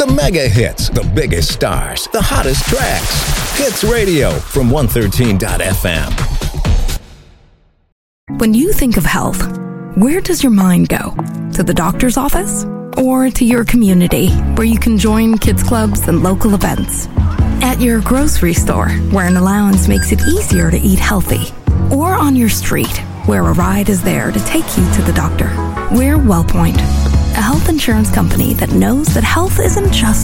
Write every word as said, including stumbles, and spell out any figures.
The mega hits, the biggest stars, the hottest tracks. Hits Radio from one thirteen dot f m. When you think of health, where does your mind go? To the doctor's office? Or to your community, where you can join kids clubs and local events? At your grocery store, where an allowance makes it easier to eat healthy? Or on your street, where a ride is there to take you to the doctor? We're WellPoint, a health insurance company that knows that health isn't just